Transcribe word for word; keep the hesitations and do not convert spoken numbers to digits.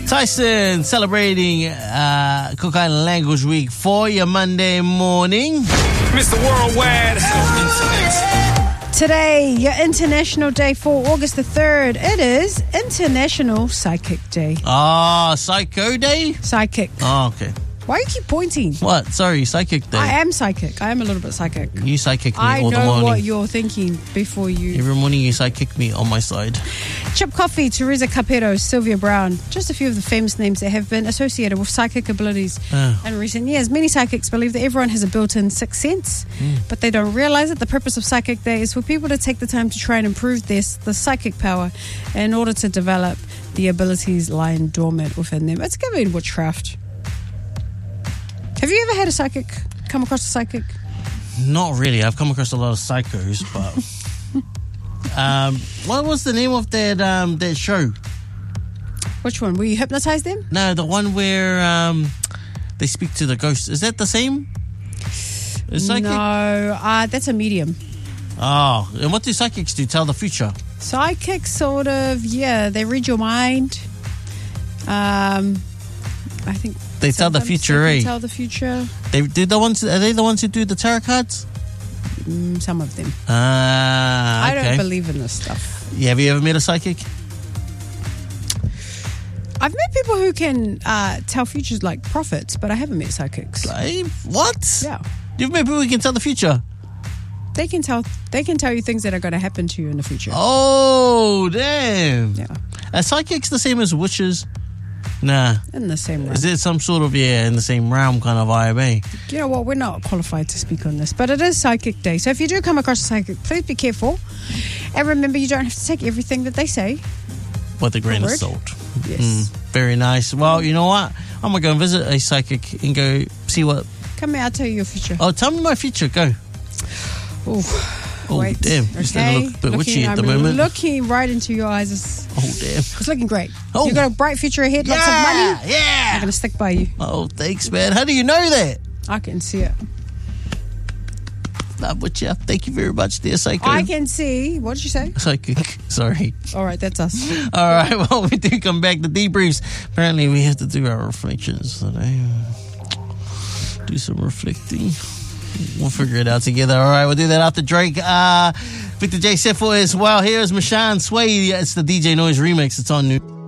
Tyson celebrating uh, Cook Island Language Week for your Monday morning. Mister Worldwide. Today, your International Day for August the third. It is International Psychic Day. Ah, Psycho Day? Psychic. Oh, okay. Why do you keep pointing? What? Sorry, Psychic Day. I am psychic. I am a little bit psychic. You psychic me I all the know morning. what you're thinking before you... Every morning you psychic me on my side. Chip Coffey, Teresa Capero, Sylvia Brown. Just a few of the famous names that have been associated with psychic abilities Ah. in recent years. Many psychics believe that everyone has a built-in sixth sense, Mm. but they don't realize that the purpose of Psychic Day is for people to take the time to try and improve this, the psychic power in order to develop the abilities lying dormant within them. It's giving witchcraft. Have you ever had a psychic, come across a psychic? Not really. I've come across a lot of psychos, but... um, what was the name of that um, that show? Which one? Will you hypnotize them? No, the one where um, they speak to the ghosts. Is that the same? Is psychic? No, uh, that's a medium. Oh, and what do psychics do? Tell the future? Psychics sort of, yeah, they read your mind. Um, I think... They tell the sometimes future, they eh? can tell the future. They do the ones. Are they the ones who do the tarot cards? Mm, some of them. Ah, I okay. don't believe in this stuff. Yeah, have you ever met a psychic? I've met people who can uh, tell futures like prophets, but I haven't met psychics. Like, what? Yeah. You've met people who can tell the future? They can tell they can tell you things that are going to happen to you in the future. Oh, damn. Yeah. Are psychics the same as witches? Nah. In the same realm. Is it some sort of, yeah, in the same realm kind of vibe, eh? You know what? We're not qualified to speak on this, but it is Psychic Day. So if you do come across a psychic, please be careful. And remember, you don't have to take everything that they say. With a grain of Word. salt. Yes. Mm, very nice. Well, you know what? I'm going to go and visit a psychic and go see what... Come here, I'll tell you your future. Oh, tell me my future. Go. Ooh. Oh, Wait. damn. You're starting to look a bit witchy at the I'm moment. looking right into your eyes. It's, Oh, damn. it's looking great. Oh. You've got a bright future ahead, lots of Yeah, money. yeah. I'm going to stick by you. Oh, thanks, man. How do you know that? I can see it. Love with you. Thank you very much, dear Psycho. I can see. What did you say? Psychic. Sorry. All right, that's us. All right. Well, we do come back to debriefs. Apparently, we have to do our reflections today. Do some reflecting. We'll figure it out together. All right, we'll do that after Drake. Uh, Victor J. Sifo as well. Here's Mashan Sway. It's the D J Noise remix. It's on new.